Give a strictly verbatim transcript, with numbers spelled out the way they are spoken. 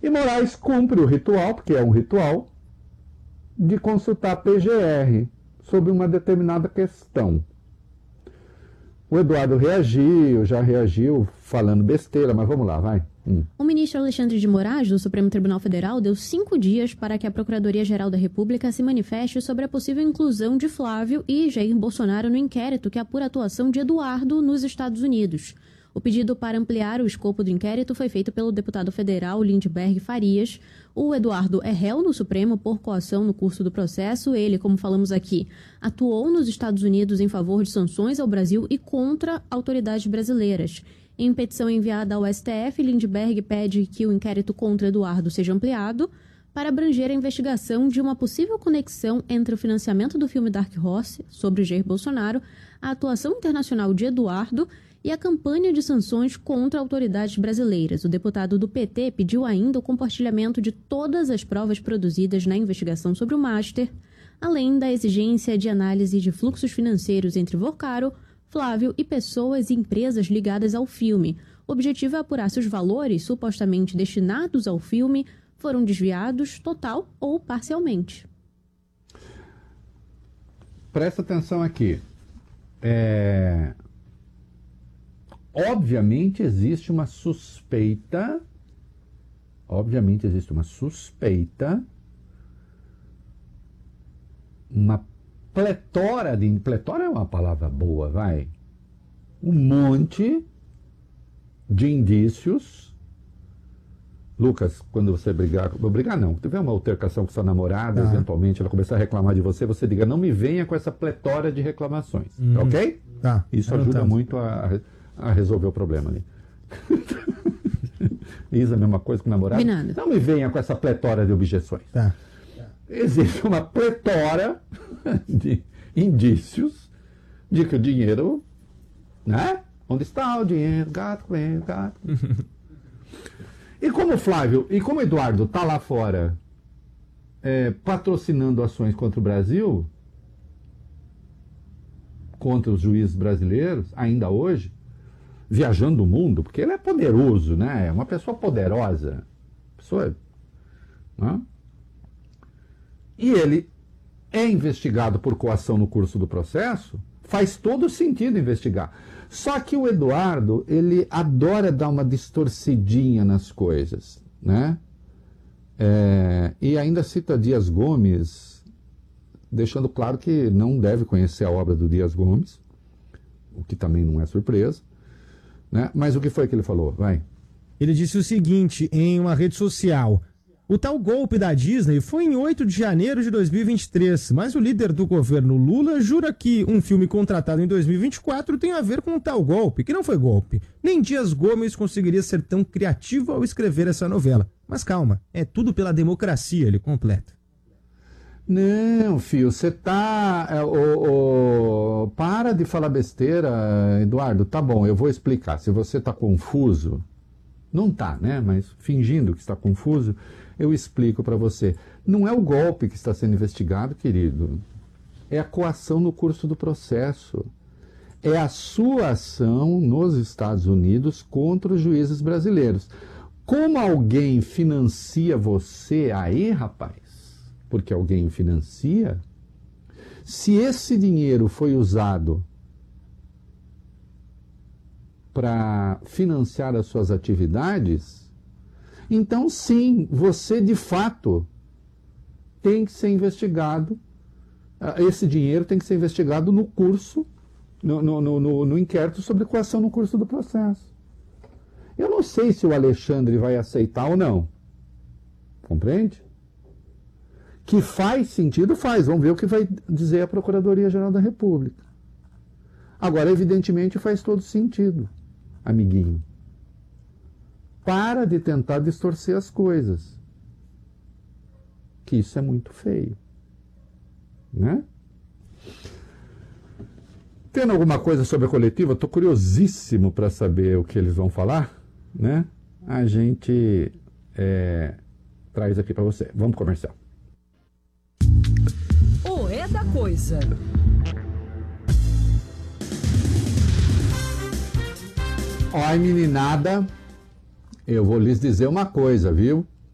E Moraes cumpre o ritual, porque é um ritual, de consultar a P G R sobre uma determinada questão. O Eduardo reagiu, já reagiu falando besteira, mas vamos lá, vai. Hum. O ministro Alexandre de Moraes, do Supremo Tribunal Federal, deu cinco dias para que a Procuradoria-Geral da República se manifeste sobre a possível inclusão de Flávio e Jair Bolsonaro no inquérito que apura a atuação de Eduardo nos Estados Unidos. O pedido para ampliar o escopo do inquérito foi feito pelo deputado federal Lindbergh Farias. O Eduardo é réu no Supremo por coação no curso do processo. Ele, como falamos aqui, atuou nos Estados Unidos em favor de sanções ao Brasil e contra autoridades brasileiras. Em petição enviada ao S T F, Lindbergh pede que o inquérito contra Eduardo seja ampliado para abranger a investigação de uma possível conexão entre o financiamento do filme Dark Horse, sobre Jair Bolsonaro, a atuação internacional de Eduardo e a campanha de sanções contra autoridades brasileiras. O deputado do P T pediu ainda o compartilhamento de todas as provas produzidas na investigação sobre o Master, além da exigência de análise de fluxos financeiros entre Vocaro, Flávio e pessoas e empresas ligadas ao filme. O objetivo é apurar se os valores supostamente destinados ao filme foram desviados total ou parcialmente. Presta atenção aqui. É... Obviamente existe uma suspeita, obviamente existe uma suspeita, uma pletora de, pletora é uma palavra boa, vai, um monte de indícios. Lucas, quando você brigar, brigar não, tiver uma altercação com sua namorada, ah. eventualmente ela começar a reclamar de você, você diga, não me venha com essa pletora de reclamações, hum. ok? Tá. Isso ajuda muito a... a resolver o problema ali. Isa, a mesma coisa com o namorado. Combinado. Não me venha com essa pletora de objeções. Tá. Existe uma pletora de indícios de que o dinheiro, né? Onde está o dinheiro? Gato, coelho, gato. E como o Flávio, e como o Eduardo está lá fora é, patrocinando ações contra o Brasil, contra os juízes brasileiros, ainda hoje, viajando o mundo, porque ele é poderoso, né? É uma pessoa poderosa. Pessoa, né? E ele é investigado por coação no curso do processo, faz todo sentido investigar. Só que o Eduardo, ele adora dar uma distorcidinha nas coisas, né? É, e ainda cita Dias Gomes, deixando claro que não deve conhecer a obra do Dias Gomes, o que também não é surpresa. Né? Mas o que foi que ele falou? Vai. Ele disse o seguinte em uma rede social: o tal golpe da Disney foi em oito de janeiro de dois mil e vinte e três, mas o líder do governo Lula jura que um filme contratado em dois mil e vinte e quatro tem a ver com o tal golpe, que não foi golpe. Nem Dias Gomes conseguiria ser tão criativo ao escrever essa novela. Mas calma, é tudo pela democracia, ele completa. Não, filho, você tá... É, o, o, para de falar besteira, Eduardo. Tá bom, eu vou explicar. Se você tá confuso, não tá, né? Mas fingindo que está confuso, eu explico para você. Não é o golpe que está sendo investigado, querido. É a coação no curso do processo. É a sua ação nos Estados Unidos contra os juízes brasileiros. Como alguém financia você aí, rapaz? Porque alguém financia, se esse dinheiro foi usado para financiar as suas atividades, então sim, você de fato tem que ser investigado, esse dinheiro tem que ser investigado no curso, no, no, no, no inquérito sobre coação no curso do processo. Eu não sei se o Alexandre vai aceitar ou não, compreende? Que faz sentido, faz. Vamos ver o que vai dizer a Procuradoria-Geral da República. Agora, evidentemente, faz todo sentido, amiguinho. Para de tentar distorcer as coisas. Que isso é muito feio. Né? Tendo alguma coisa sobre a coletiva, estou curiosíssimo para saber o que eles vão falar. Né? A gente é, traz aqui para você. Vamos comercial. O é da coisa. Oi, meninada, eu vou lhes dizer uma coisa, viu?